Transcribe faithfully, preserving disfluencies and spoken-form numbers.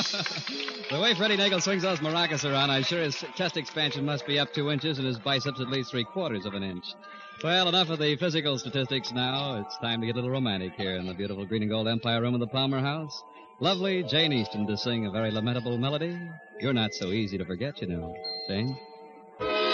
The way Freddie Nagel swings those maracas around, I'm sure his chest expansion must be up two inches and his biceps at least three quarters of an inch. Well, enough of the physical statistics now. It's time to get a little romantic here in the beautiful green and gold Empire Room of the Palmer House. Lovely Jane Easton to sing a very lamentable melody. You're not so easy to forget, you know. Jane?